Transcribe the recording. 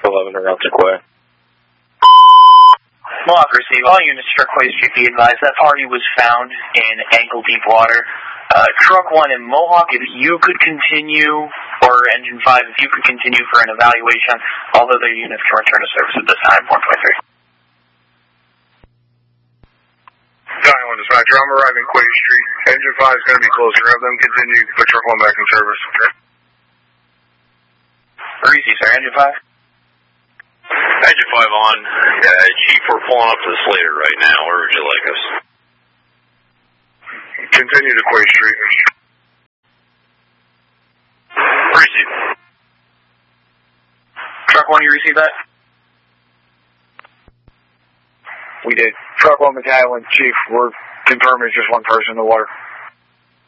11 around Sequoia. Mohawk receive. All units to Turquoise Street be advised that party was found in ankle-deep water. Truck 1 and Mohawk, if you could continue, or Engine 5, if you could continue for an evaluation, all other units can return to service at this time, 4.3. Dial 1 dispatcher, I'm arriving Quay Street. Engine 5 is going to be closer. Have them continue, put truck 1 back in service. Where is he, sir? Engine 5? Engine 5 on. Chief, we're pulling up to the Slater right now. Where would you like us? Continue to Quay Street. Receive. Truck 1, you receive that? We did. Truck 1 Battalion, Chief, we're confirming it's just one person in the water.